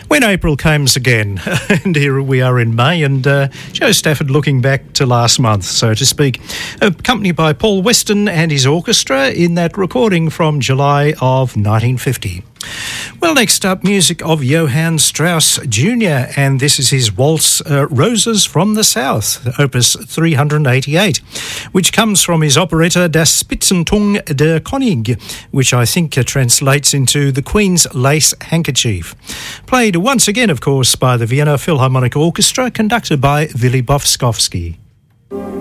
When April comes again, and here we are in May, and Joe Stafford looking back to last month, so to speak, accompanied by Paul Weston and his orchestra in that recording from July of 1950. Well, next up, music of Johann Strauss Jr., and this is his waltz, Roses from the South, opus 388, which comes from his operetta Das Spitzentung der König, which I think translates into The Queen's Lace Handkerchief. Played once again, of course, by the Vienna Philharmonic Orchestra, conducted by Willy Bofskowski.